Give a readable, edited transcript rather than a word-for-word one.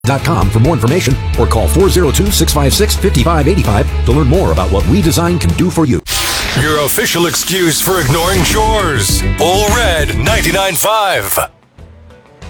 for more information or call 402-656-5585 to learn more about what We Design can do for you. Your official excuse for ignoring chores. Ole Red 99.5.